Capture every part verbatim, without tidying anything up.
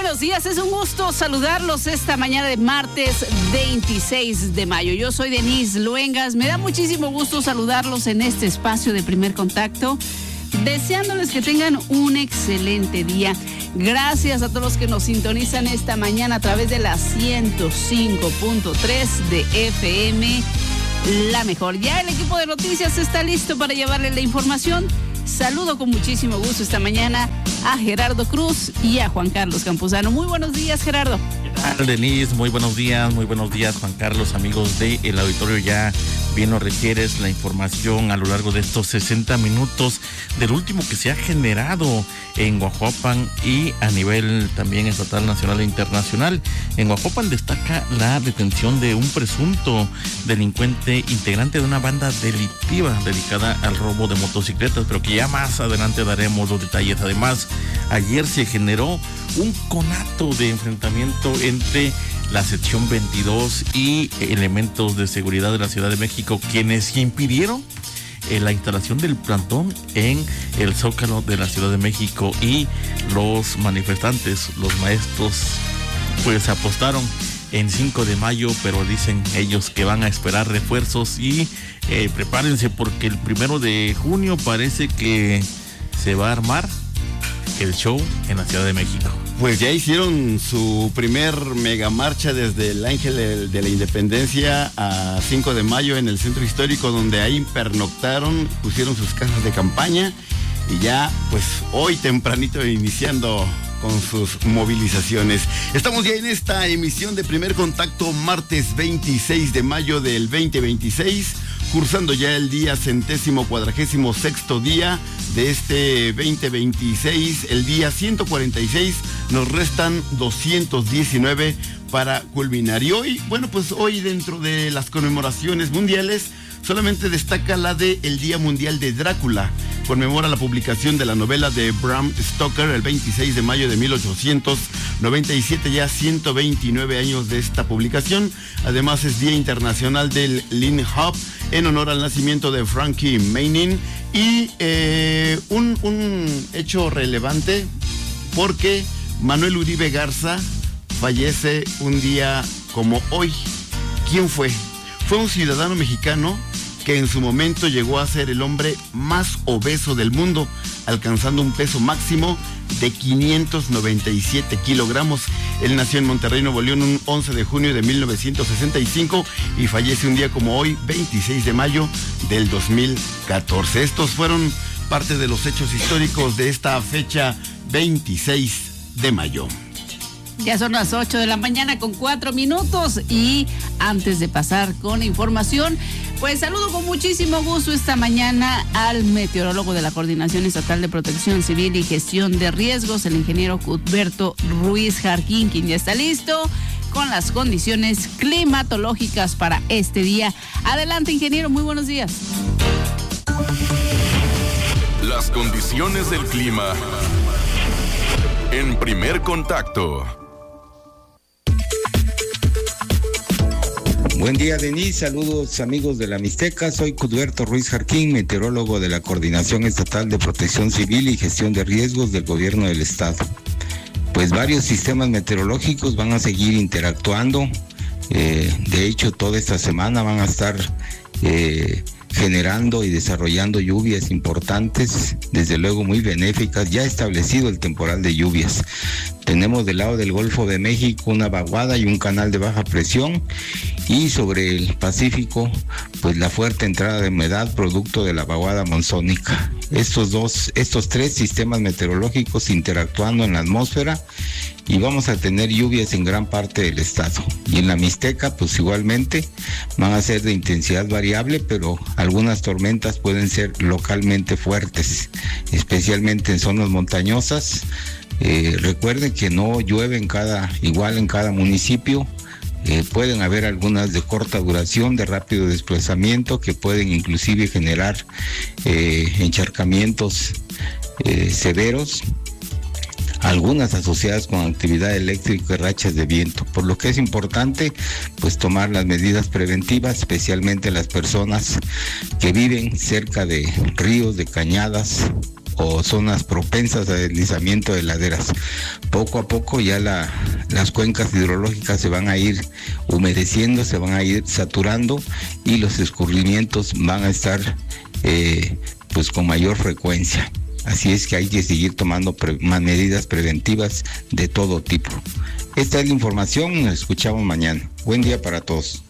buenos días, es un gusto saludarlos esta mañana de martes veintiséis de mayo. Yo soy Denise Luengas, me da muchísimo gusto saludarlos en este espacio de Primer Contacto, deseándoles que tengan un excelente día. Gracias a todos los que nos sintonizan esta mañana a través de la ciento cinco punto tres de F M, la mejor. Ya el equipo de noticias está listo para llevarle la información. Saludo con muchísimo gusto esta mañana a Gerardo Cruz y a Juan Carlos Campuzano. Muy buenos días, Gerardo. ¿Qué tal, Denise? Muy buenos días, muy buenos días, Juan Carlos, amigos del auditorio. Ya bien nos requieres la información a lo largo de estos sesenta minutos del último que se ha generado en Guajuapan y a nivel también estatal, nacional e internacional. En Guajuapan destaca la detención de un presunto delincuente integrante de una banda delictiva dedicada al robo de motocicletas, pero que ya más adelante daremos los detalles. Además, ayer se generó un conato de enfrentamiento entre la sección veintidós y elementos de seguridad de la Ciudad de México, quienes impidieron eh, la instalación del plantón en el Zócalo de la Ciudad de México, y los manifestantes, los maestros, pues apostaron en cinco de mayo, pero dicen ellos que van a esperar refuerzos y eh, prepárense porque el primero de junio parece que se va a armar el show en la Ciudad de México. Pues ya hicieron su primer mega marcha desde el Ángel de la Independencia a cinco de mayo en el centro histórico, donde ahí pernoctaron, pusieron sus casas de campaña y ya pues hoy tempranito iniciando con sus movilizaciones. Estamos ya en esta emisión de Primer Contacto, martes veintiséis de mayo del veinte veintiséis, cursando ya el día centésimo cuadragésimo sexto día de este veinte veintiséis, el día ciento cuarenta y seis, nos restan doscientos diecinueve para culminar. Y hoy, bueno, pues hoy dentro de las conmemoraciones mundiales, solamente destaca la de el Día Mundial de Drácula. Conmemora la publicación de la novela de Bram Stoker el veintiséis de mayo de mil ochocientos noventa y siete, ya ciento veintinueve años de esta publicación. Además es Día Internacional del Lindy Hop, en honor al nacimiento de Frankie Maynin. Y eh, un, un hecho relevante, porque Manuel Uribe Garza fallece un día como hoy. ¿Quién fue? Fue un ciudadano mexicano que en su momento llegó a ser el hombre más obeso del mundo, alcanzando un peso máximo de quinientos noventa y siete kilogramos. Él nació en Monterrey, Nuevo León, un once de junio de mil novecientos sesenta y cinco y fallece un día como hoy, veintiséis de mayo del dos mil catorce. Estos fueron parte de los hechos históricos de esta fecha, veintiséis de mayo. Ya son las ocho de la mañana con cuatro minutos y antes de pasar con la información, pues saludo con muchísimo gusto esta mañana al meteorólogo de la Coordinación Estatal de Protección Civil y Gestión de Riesgos, el ingeniero Cuthberto Ruiz Jarquín, quien ya está listo con las condiciones climatológicas para este día. Adelante, ingeniero, muy buenos días. Las condiciones del clima en Primer Contacto. Buen día, Denise. Saludos, amigos de la Mixteca. Soy Cuthberto Ruiz Jarquín, meteorólogo de la Coordinación Estatal de Protección Civil y Gestión de Riesgos del Gobierno del Estado. Pues varios sistemas meteorológicos van a seguir interactuando. Eh, de hecho, toda esta semana van a estar eh, generando y desarrollando lluvias importantes, desde luego muy benéficas. Ya establecido el temporal de lluvias. Tenemos del lado del Golfo de México una vaguada y un canal de baja presión, y sobre el Pacífico, pues la fuerte entrada de humedad producto de la vaguada monzónica. Estos dos, estos tres sistemas meteorológicos interactuando en la atmósfera, y vamos a tener lluvias en gran parte del estado. Y en la Mixteca, pues igualmente van a ser de intensidad variable, pero algunas tormentas pueden ser localmente fuertes, especialmente en zonas montañosas. Eh, recuerden que no llueve en cada, igual en cada municipio. Eh, pueden haber algunas de corta duración, de rápido desplazamiento, que pueden inclusive generar eh, encharcamientos eh, severos, algunas asociadas con actividad eléctrica y rachas de viento, por lo que es importante pues tomar las medidas preventivas, especialmente las personas que viven cerca de ríos, de cañadas o zonas propensas a deslizamiento de laderas. Poco a poco ya la, las cuencas hidrológicas se van a ir humedeciendo, se van a ir saturando y los escurrimientos van a estar eh, pues con mayor frecuencia. Así es que hay que seguir tomando pre- medidas preventivas de todo tipo. Esta es la información, nos escuchamos mañana. Buen día para todos.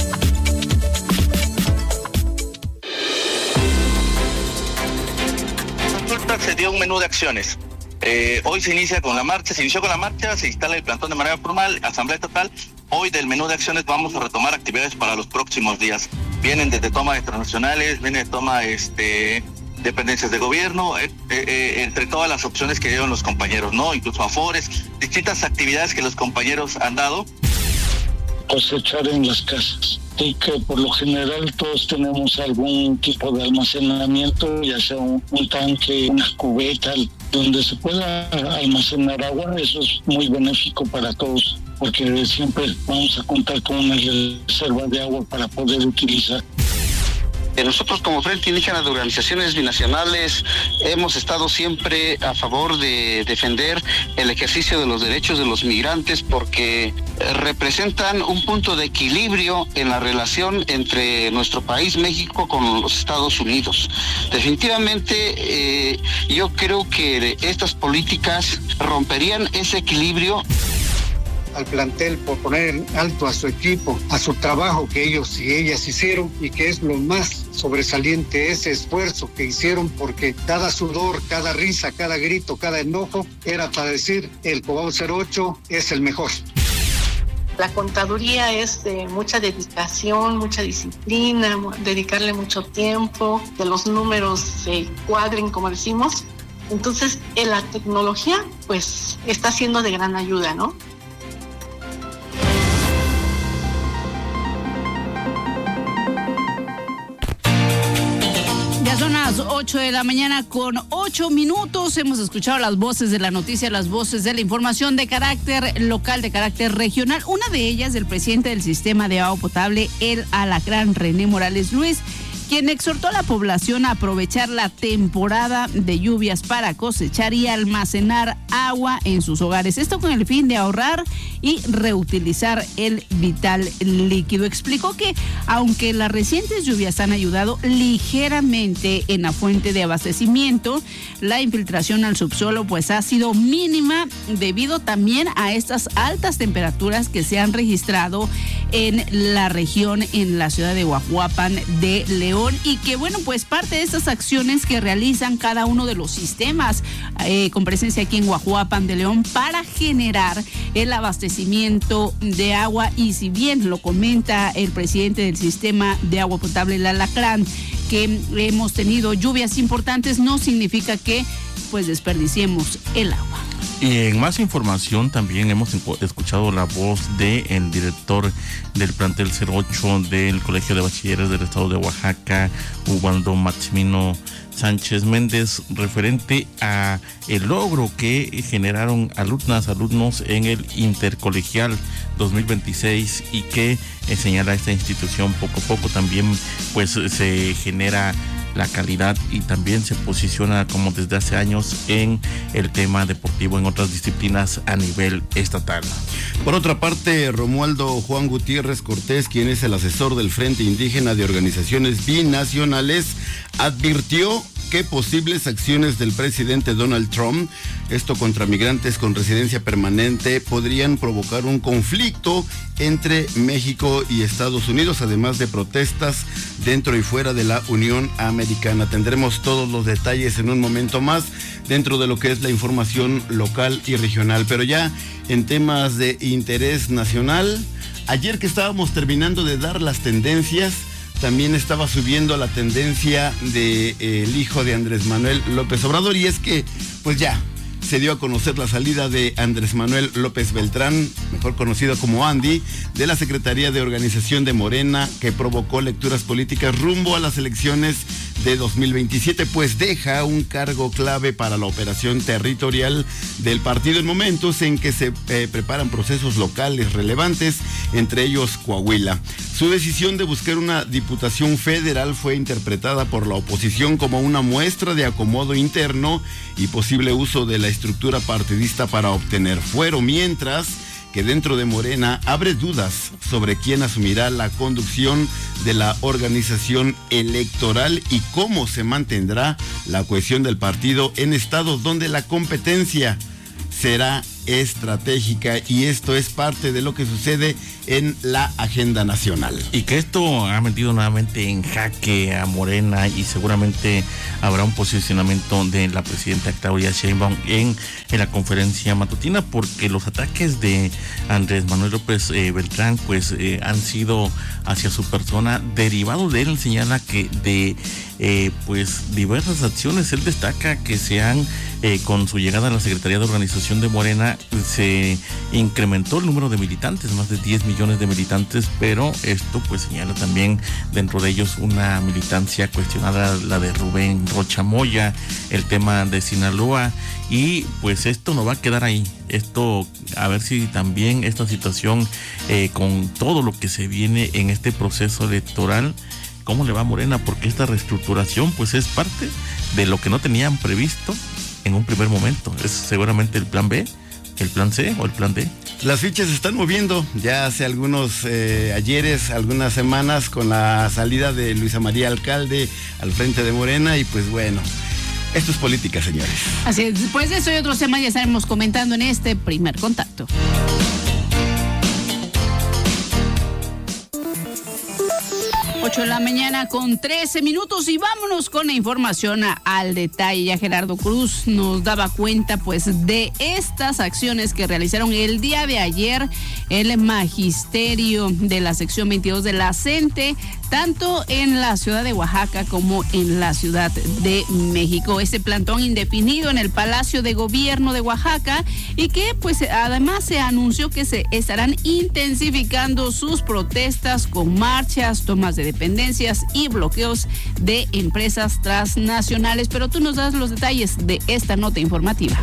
Se dio un menú de acciones. Eh, hoy se inicia con la marcha, se inició con la marcha, se instala el plantón de manera formal, Asamblea Estatal. Hoy del menú de acciones vamos a retomar actividades para los próximos días. Vienen desde toma de transnacionales, viene de toma este, dependencias de gobierno, eh, eh, entre todas las opciones que dieron los compañeros, ¿no? Incluso afores, distintas actividades que los compañeros han dado. Cosechar en las casas y que por lo general todos tenemos algún tipo de almacenamiento, ya sea un, un tanque, una cubeta, donde se pueda almacenar agua. Eso es muy benéfico para todos, porque siempre vamos a contar con una reserva de agua para poder utilizar. Nosotros como Frente Indígena de Organizaciones Binacionales hemos estado siempre a favor de defender el ejercicio de los derechos de los migrantes porque representan un punto de equilibrio en la relación entre nuestro país, México, con los Estados Unidos. Definitivamente eh, yo creo que estas políticas romperían ese equilibrio. Al plantel por poner en alto a su equipo, a su trabajo que ellos y ellas hicieron, y que es lo más sobresaliente, ese esfuerzo que hicieron, porque cada sudor, cada risa, cada grito, cada enojo era para decir el Cobao cero ocho es el mejor. La contaduría es de mucha dedicación, mucha disciplina, dedicarle mucho tiempo, que los números se cuadren, como decimos. Entonces, en la tecnología, pues, está siendo de gran ayuda, ¿no? Son las ocho de la mañana con ocho minutos. Hemos escuchado las voces de la noticia, las voces de la información de carácter local, de carácter regional. Una de ellas, del presidente del sistema de agua potable, el Alacrán, René Morales Luis, quien exhortó a la población a aprovechar la temporada de lluvias para cosechar y almacenar agua en sus hogares. Esto con el fin de ahorrar y reutilizar el vital líquido. Explicó que aunque las recientes lluvias han ayudado ligeramente en la fuente de abastecimiento, la infiltración al subsuelo pues ha sido mínima debido también a estas altas temperaturas que se han registrado en la región, en la ciudad de Guajuapan de León. Y que bueno, pues parte de estas acciones que realizan cada uno de los sistemas eh, con presencia aquí en Guajuapan de León para generar el abastecimiento de agua. Y si bien lo comenta el presidente del sistema de agua potable, el Alacrán, que hemos tenido lluvias importantes, no significa que pues desperdiciemos el agua. Y en más información también hemos escuchado la voz del director del plantel cero ocho del Colegio de Bachilleres del Estado de Oaxaca, Ubaldo Maximino Sánchez Méndez, referente a el logro que generaron alumnas, alumnos en el Intercolegial dos mil veintiséis y que eh, señala esta institución poco a poco también pues se genera la calidad y también se posiciona como desde hace años en el tema deportivo en otras disciplinas a nivel estatal. Por otra parte, Romualdo Juan Gutiérrez Cortés, quien es el asesor del Frente Indígena de Organizaciones Binacionales, advirtió que posibles acciones del presidente Donald Trump, esto contra migrantes con residencia permanente, podrían provocar un conflicto entre México y Estados Unidos, además de protestas dentro y fuera de la Unión Americana. Tendremos todos los detalles en un momento más dentro de lo que es la información local y regional. Pero ya en temas de interés nacional, ayer que estábamos terminando de dar las tendencias, también estaba subiendo la tendencia del de, eh, hijo de Andrés Manuel López Obrador, y es que pues ya se dio a conocer la salida de Andrés Manuel López Beltrán, mejor conocido como Andy, de la Secretaría de Organización de Morena, que provocó lecturas políticas rumbo a las elecciones de dos mil veintisiete, pues deja un cargo clave para la operación territorial del partido en momentos en que se eh, preparan procesos locales relevantes, entre ellos Coahuila. Su decisión de buscar una diputación federal fue interpretada por la oposición como una muestra de acomodo interno y posible uso de la estructura partidista para obtener fuero, mientras que dentro de Morena abre dudas sobre quién asumirá la conducción de la organización electoral y cómo se mantendrá la cohesión del partido en estados donde la competencia será estratégica, y esto es parte de lo que sucede en la agenda nacional. Y que esto ha metido nuevamente en jaque a Morena, y seguramente habrá un posicionamiento de la presidenta Claudia Sheinbaum en, en la conferencia matutina, porque los ataques de Andrés Manuel López eh, Beltrán pues eh, han sido hacia su persona. Derivado de él, señala que de eh, pues diversas acciones, él destaca que se han eh, con su llegada a la Secretaría de Organización de Morena se incrementó el número de militantes, más de diez millones de militantes, pero esto pues señala también dentro de ellos una militancia cuestionada, la de Rubén Rocha Moya, el tema de Sinaloa, y pues esto no va a quedar ahí. Esto, a ver si también esta situación eh, con todo lo que se viene en este proceso electoral, cómo le va a Morena, porque esta reestructuración pues es parte de lo que no tenían previsto en un primer momento. Es seguramente el plan B, el plan C o el plan D. Las fichas se están moviendo ya hace algunos eh, ayeres, algunas semanas, con la salida de Luisa María Alcalde al frente de Morena, y pues bueno, esto es política, señores. Así es, después de eso y otros temas ya estaremos comentando en este primer contacto. ocho de la mañana con trece minutos, y vámonos con la información a, al detalle. Ya Gerardo Cruz nos daba cuenta pues de estas acciones que realizaron el día de ayer el magisterio de la sección veintidós de la CENTE, tanto en la ciudad de Oaxaca como en la Ciudad de México. Este plantón indefinido en el Palacio de Gobierno de Oaxaca, y que pues además se anunció que se estarán intensificando sus protestas con marchas, tomas de dependencias y bloqueos de empresas transnacionales. Pero tú nos das los detalles de esta nota informativa.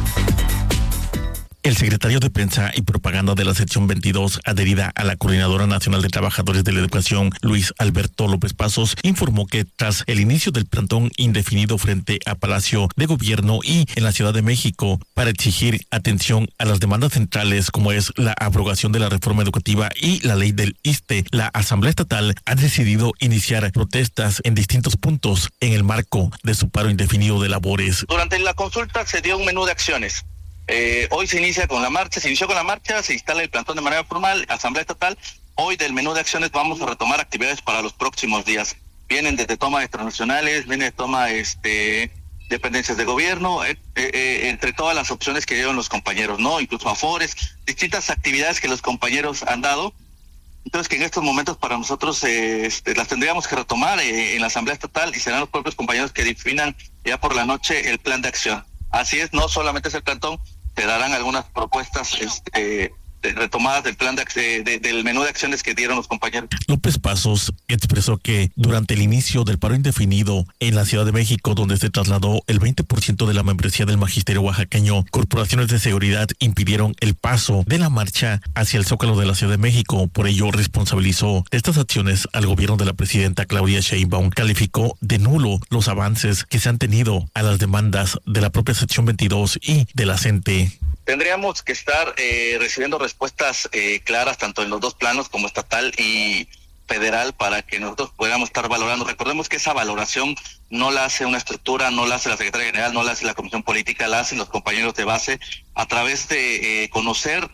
El secretario de Prensa y Propaganda de la sección veintidós, adherida a la Coordinadora Nacional de Trabajadores de la Educación, Luis Alberto López Pasos, informó que tras el inicio del plantón indefinido frente a Palacio de Gobierno y en la Ciudad de México para exigir atención a las demandas centrales, como es la abrogación de la reforma educativa y la ley del I S S S T E, la Asamblea Estatal ha decidido iniciar protestas en distintos puntos en el marco de su paro indefinido de labores. Durante la consulta se dio un menú de acciones. Eh, hoy se inicia con la marcha, se inició con la marcha, se instala el plantón de manera formal, Asamblea Estatal. Hoy del menú de acciones vamos a retomar actividades para los próximos días. Vienen desde toma de transnacionales, viene de toma este dependencias de gobierno, eh, eh, entre todas las opciones que dieron los compañeros, ¿no? Incluso afores, distintas actividades que los compañeros han dado. Entonces, que en estos momentos para nosotros eh, este, las tendríamos que retomar eh, en la Asamblea Estatal, y serán los propios compañeros que definan ya por la noche el plan de acción. Así es, no solamente es el plantón, te darán algunas propuestas este, de retomadas del plan de, de, del menú de acciones que dieron los compañeros. López Pasos expresó que durante el inicio del paro indefinido en la Ciudad de México, donde se trasladó el veinte por ciento de la membresía del magisterio oaxaqueño, corporaciones de seguridad impidieron el paso de la marcha hacia el Zócalo de la Ciudad de México. Por ello, responsabilizó de estas acciones al gobierno de la presidenta Claudia Sheinbaum. Calificó de nulo los avances que se han tenido a las demandas de la propia sección veintidós y de la CENTE. Tendríamos que estar eh, recibiendo respuestas eh, claras tanto en los dos planos, como estatal y federal, para que nosotros podamos estar valorando. Recordemos que esa valoración no la hace una estructura, no la hace la Secretaría General, no la hace la Comisión Política, la hacen los compañeros de base a través de eh, conocer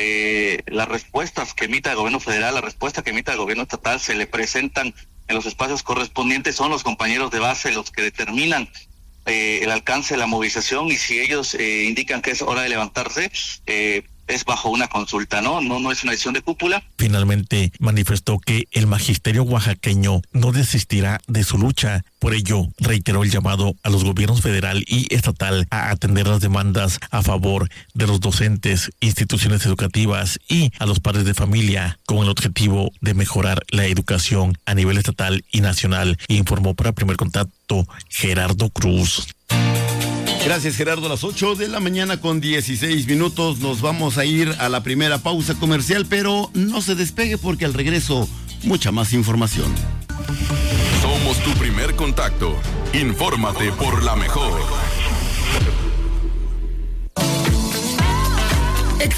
eh, las respuestas que emita el gobierno federal, la respuesta que emita el gobierno estatal, se le presentan en los espacios correspondientes. Son los compañeros de base los que determinan Eh, el alcance de la movilización, y si ellos eh, indican que es hora de levantarse, eh, es bajo una consulta, ¿no? No, no es una decisión de cúpula. Finalmente manifestó que el magisterio oaxaqueño no desistirá de su lucha. Por ello, reiteró el llamado a los gobiernos federal y estatal a atender las demandas a favor de los docentes, instituciones educativas y a los padres de familia, con el objetivo de mejorar la educación a nivel estatal y nacional, informó para Primer Contacto Gerardo Cruz. Gracias, Gerardo. A las ocho de la mañana con dieciséis minutos nos vamos a ir a la primera pausa comercial, pero no se despegue porque al regreso mucha más información. Somos tu primer contacto. Infórmate por la mejor.